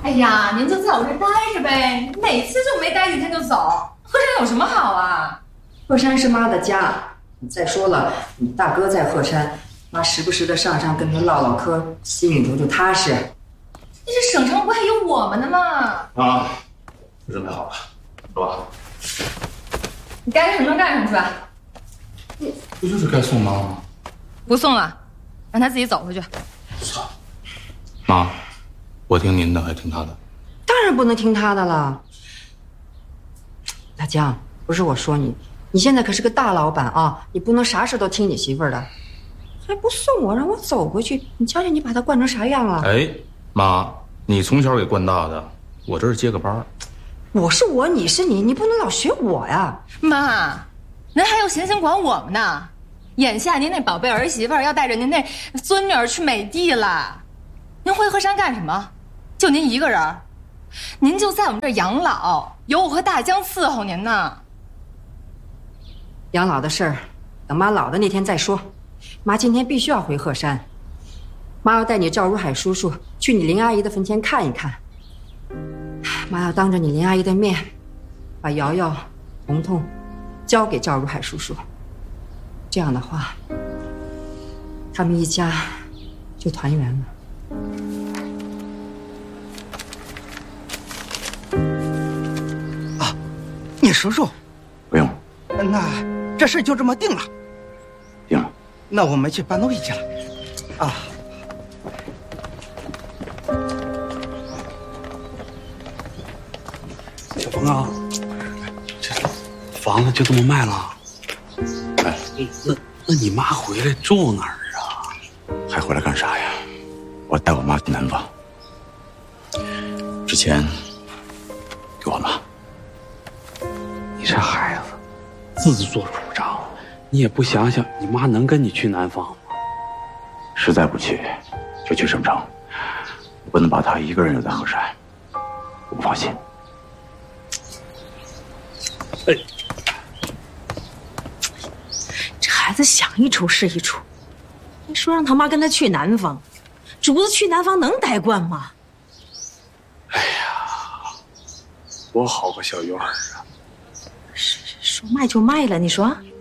哎呀，您就在我这待着呗，哪次就没待几天就走？鹤山有什么好啊？ 鹤山是妈的家。再说了，你大哥在鹤山，妈时不时的上跟他唠唠嗑，心里头就踏实。 你这省城不还有我们呢吗？ 啊，准备好了，是吧？ 你该省城干什么去吧？ 不就是该送妈吗？ 不送了，让他自己走回去。 操！妈，我听您的还听他的？ 当然不能听他的了。大江，不是我说你，你现在可是个大老板啊，你不能啥事都听你媳妇儿的。还不送我，让我走回去，你瞧瞧你把他惯成啥样了？ 哎，妈，你从小给惯大的，我这是接个班。 我是我，你是你，你不能老学我呀。 妈，您还有闲心管我们呢？眼下您那宝贝儿媳妇要带着您那孙女儿去美帝了，您回鹤山干什么？就您一个人？您就在我们这儿养老，有我和大江伺候您呢。 养老的事儿，等妈老的那天再说。妈今天必须要回鹤山，妈要带你赵如海叔叔去你林阿姨的坟前看一看。妈要当着你林阿姨的面，把瑶瑶、彤彤交给赵如海叔叔。这样的话，他们一家就团圆了。 啊，聂叔叔， 不用， 那这事就这么定了。 定了。 那我们去搬东西去了。啊。 小峰啊，这房子就这么卖了？ 哎， 那你妈回来住哪儿啊？ 还回来干啥呀？我带我妈去南方。之前给我妈。 你这孩子，自作主张，你也不想想你妈能跟你去南方吗？ 实在不去，就去省城。我不能把她一个人留在鹤山，我不放心。 哎， 这孩子想一出是一出。你说让他妈跟他去南方，主子去南方能待惯吗？ 哎呀，多好个小院儿啊！ 说卖就卖了，你说？